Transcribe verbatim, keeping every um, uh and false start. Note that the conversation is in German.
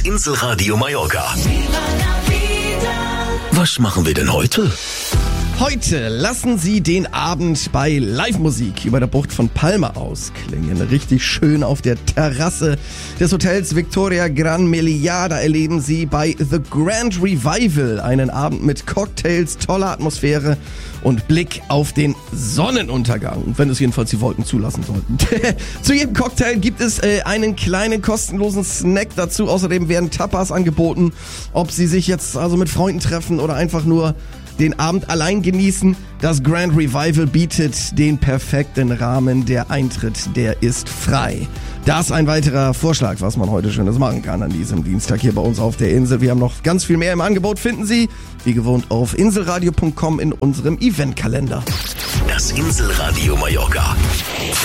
Das Inselradio Mallorca. Was machen wir denn heute? Heute lassen Sie den Abend bei Live-Musik über der Bucht von Palma ausklingen. Richtig schön auf der Terrasse des Hotels Victoria Gran Meliá. Da erleben Sie bei The Grand Revival einen Abend mit Cocktails, toller Atmosphäre und Blick auf den Sonnenuntergang. Wenn es jedenfalls die Wolken zulassen sollten. Zu jedem Cocktail gibt es äh, einen kleinen kostenlosen Snack dazu. Außerdem werden Tapas angeboten. Ob Sie sich jetzt also mit Freunden treffen oder einfach nur den Abend allein genießen. Das Grand Revival bietet den perfekten Rahmen. Der Eintritt, der ist frei. Das ein weiterer Vorschlag, was man heute Schönes machen kann an diesem Dienstag hier bei uns auf der Insel. Wir haben noch ganz viel mehr im Angebot, finden Sie wie gewohnt auf inselradio punkt com in unserem Eventkalender. Das Inselradio Mallorca.